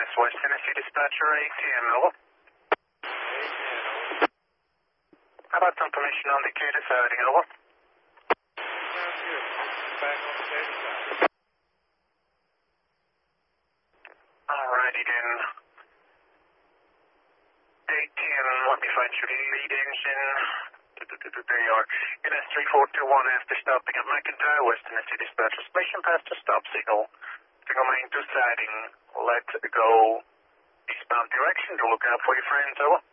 MS West Tennessee Dispatcher ATM, hello. How about some information on Decatur siding, hello? Sounds good. Back on the data side. Alrighty then. ATM, let me find your lead engine. There you are. NS 3421 after stopping at McIntyre, West Tennessee Dispatcher Station, past the stop signal. Signal main to siding. Let's go eastbound direction to look out for your friends, over.